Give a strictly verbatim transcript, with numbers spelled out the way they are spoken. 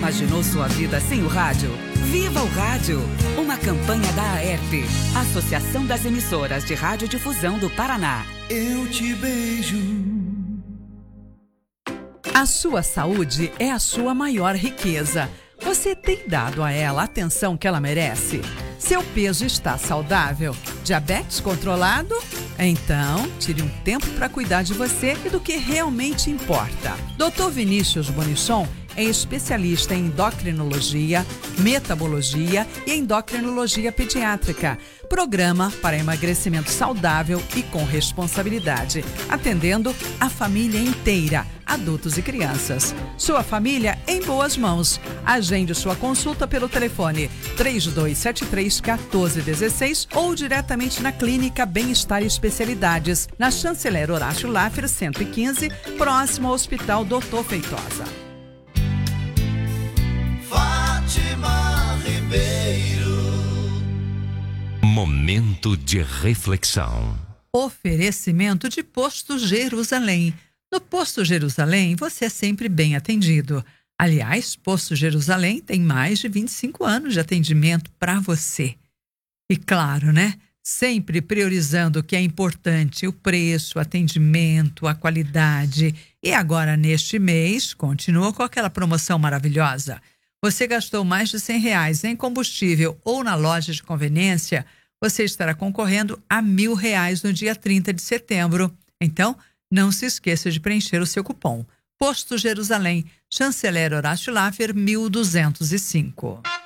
imaginou sua vida sem o rádio? Viva o Rádio! Uma campanha da A E R P, Associação das Emissoras de Radiodifusão do Paraná. Eu te beijo. A sua saúde é a sua maior riqueza. Você tem dado a ela a atenção que ela merece? Seu peso está saudável? Diabetes controlado? Então, tire um tempo para cuidar de você e do que realmente importa. doutor Vinícius Bonichon é especialista em endocrinologia, metabologia e endocrinologia pediátrica. Programa para emagrecimento saudável e com responsabilidade, atendendo a família inteira, adultos e crianças. Sua família em boas mãos. Agende sua consulta pelo telefone três dois sete três, um quatro um seis ou diretamente na Clínica Bem-Estar e Especialidades, na Chanceler Horácio Laffer cento e quinze, próximo ao Hospital doutor Feitosa. Fátima Ribeiro. Momento de reflexão. Oferecimento de Posto Jerusalém. No Posto Jerusalém, você é sempre bem atendido. Aliás, Posto Jerusalém tem mais de vinte e cinco anos de atendimento para você. E claro, né? Sempre priorizando o que é importante, o preço, o atendimento, a qualidade. E agora, neste mês, continua com aquela promoção maravilhosa. Você gastou mais de cem reais em combustível ou na loja de conveniência, você estará concorrendo a mil reais no dia trinta de setembro. Então, não se esqueça de preencher o seu cupom. Posto Jerusalém, Chanceler Horácio Laffer, mil duzentos e cinco.